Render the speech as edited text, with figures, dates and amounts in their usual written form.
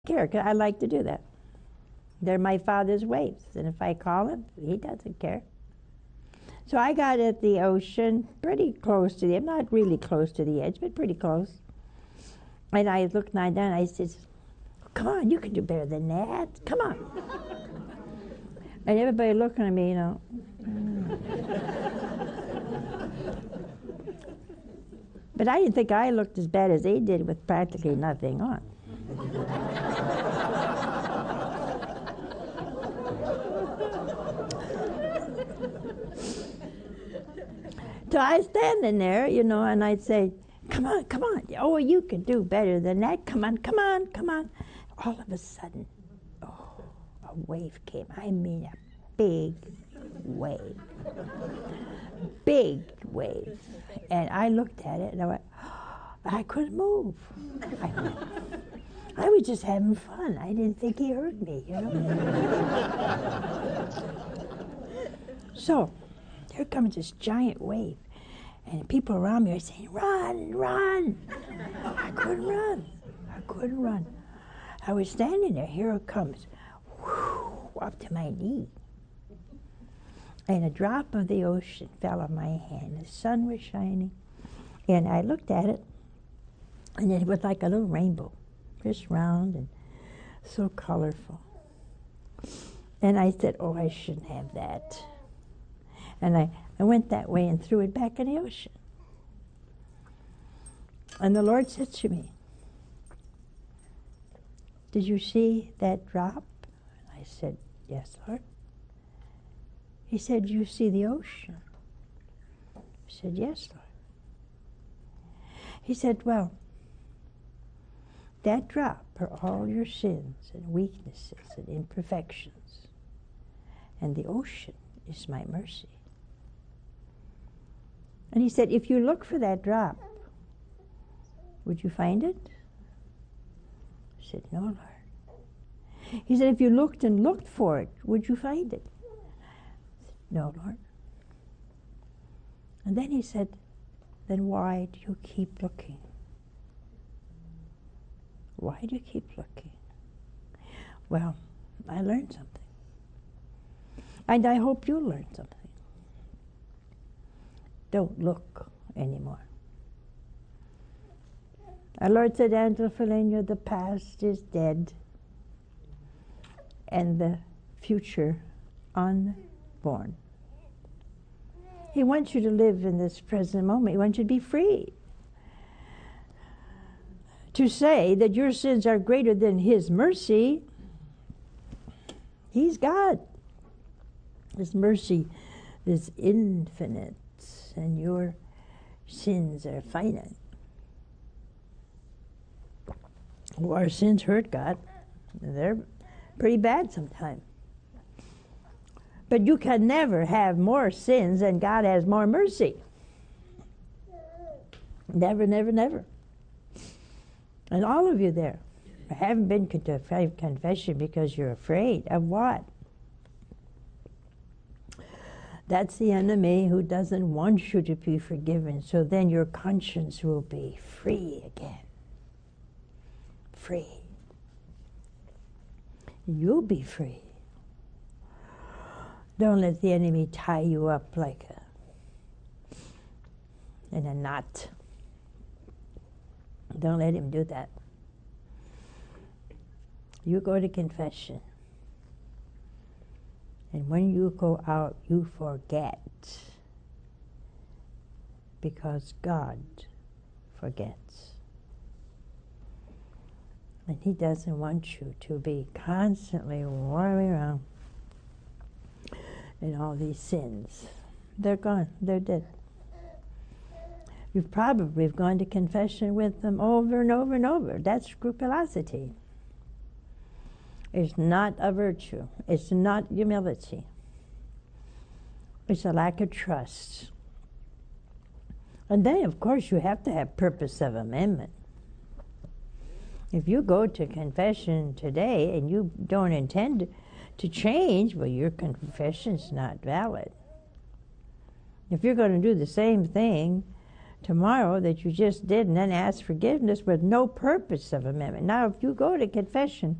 care, 'cause I like to do that. They're my Father's waves, and if I call him, he doesn't care. So I got at the ocean, pretty close to not really close to the edge, but pretty close. And I looked down and I said, come on, you can do better than that. Come on. And everybody looking at me, you know. But I didn't think I looked as bad as they did with practically nothing on. So I was standing there, you know, and I'd say, come on, come on. Oh, you can do better than that. Come on, come on, come on. All of a sudden, oh, a wave came. I mean a big wave. Big wave. And I looked at it and I went, oh, I couldn't move. I was just having fun. I didn't think he heard me, you know. So, here comes this giant wave. And people around me are saying, run, run. I couldn't run. I couldn't run. I was standing there. Here it comes. Whew, up to my knee. And a drop of the ocean fell on my hand. The sun was shining. And I looked at it. And it was like a little rainbow. Just round and so colorful. And I said, oh, I shouldn't have that. And I went that way and threw it back in the ocean. And the Lord said to me, did you see that drop? And I said, yes, Lord. He said, do you see the ocean? I said, yes, Lord. He said, well, that drop are all your sins and weaknesses and imperfections. And the ocean is my mercy. And he said, if you look for that drop, would you find it? I said, no, Lord. He said, if you looked and looked for it, would you find it? I said, no, Lord. And then he said, then why do you keep looking? Why do you keep looking? Well, I learned something. And I hope you learn something. Don't look anymore. Our Lord said, Angela Foligno, the past is dead and the future unborn. He wants you to live in this present moment. He wants you to be free. To say that your sins are greater than His mercy, He's God. His mercy is infinite. And your sins are finite. Well, our sins hurt God. They're pretty bad sometimes. But you can never have more sins than God has more mercy. Never, never, never. And all of you there haven't been to confession because you're afraid of what? That's the enemy who doesn't want you to be forgiven, so then your conscience will be free again. Free. You'll be free. Don't let the enemy tie you up like in a knot. Don't let him do that. You go to confession. And when you go out, you forget. Because God forgets. And He doesn't want you to be constantly wandering around in all these sins. They're gone. They're dead. You've probably gone to confession with them over and over and over. That's scrupulosity. It's not a virtue. It's not humility. It's a lack of trust. And then, of course, you have to have purpose of amendment. If you go to confession today and you don't intend to change, well, your confession's not valid. If you're going to do the same thing tomorrow that you just did and then ask forgiveness with no purpose of amendment. Now, if you go to confession